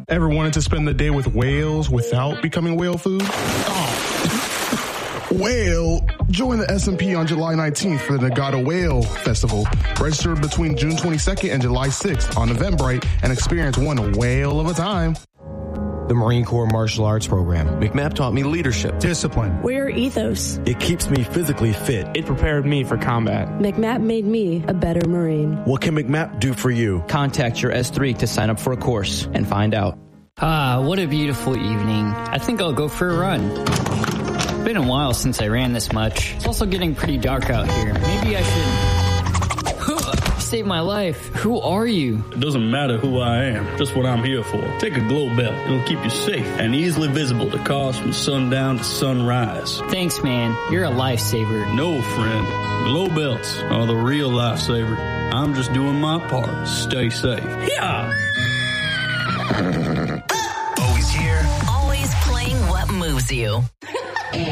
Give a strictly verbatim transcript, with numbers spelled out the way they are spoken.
Ever wanted to spend the day with whales without becoming whale food? Oh. Whale! Join the S and P on July nineteenth for the Nagata Whale Festival. Register between June twenty-second and July sixth on Eventbrite and experience one whale of a time. The Marine Corps Martial Arts Program. McMap taught me leadership, discipline, warrior ethos. It keeps me physically fit. It prepared me for combat. McMap made me a better Marine. What can McMap do for you? Contact your S three to sign up for a course and find out. Ah, what a beautiful evening. I think I'll go for a run. It's been a while since I ran this much. It's also getting pretty dark out here. Maybe I should... Save my life. Who are you? It doesn't matter who I am, just what I'm here for. Take a glow belt. It'll keep you safe and easily visible to cause from sundown to sunrise. Thanks, man. You're a lifesaver. No, friend. Glow belts are the real lifesaver. I'm just doing my part. Stay safe. Yeah! Always here. Always playing what moves you.